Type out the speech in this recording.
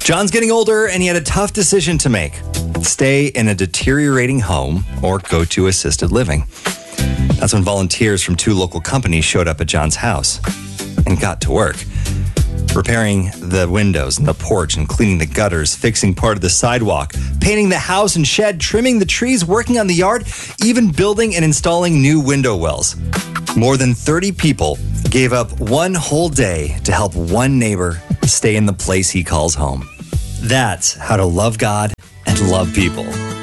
John's getting older, and he had a tough decision to make. Stay in a deteriorating home or go to assisted living. That's when volunteers from 2 local companies showed up at John's house and got to work. Repairing the windows and the porch and cleaning the gutters, fixing part of the sidewalk, painting the house and shed, trimming the trees, working on the yard, even building and installing new window wells. More than 30 people gave up one whole day to help one neighbor stay in the place he calls home. That's how to love God and love people.